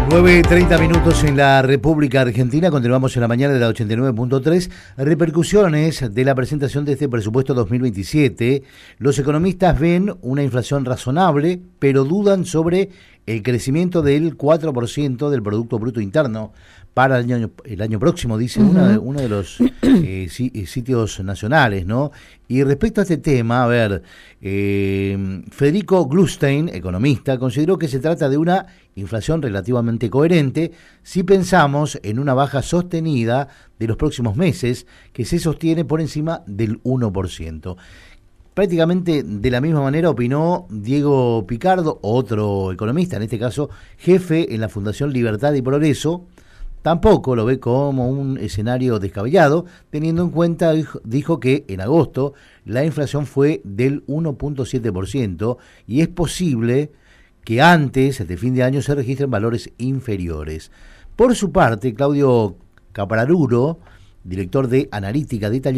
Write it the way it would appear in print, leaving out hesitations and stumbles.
9:30 en la República Argentina. Continuamos en la mañana de la 89.3. Repercusiones de la presentación de este presupuesto 2027. Los economistas ven una inflación razonable, pero dudan sobre el crecimiento del 4% del Producto Bruto Interno para el año próximo, dice uno de los sitios nacionales, ¿no? Y respecto a este tema, a ver, Federico Glustein, economista, consideró que se trata de una inflación relativamente coherente si pensamos en una baja sostenida de los próximos meses que se sostiene por encima del 1%. Prácticamente de la misma manera opinó Diego Picardo, otro economista, en este caso jefe en la Fundación Libertad y Progreso. Tampoco lo ve como un escenario descabellado, teniendo en cuenta, dijo que en agosto la inflación fue del 1.7% y es posible que antes de fin de año se registren valores inferiores. Por su parte, Claudio Capararuro, director de Analítica de Italia,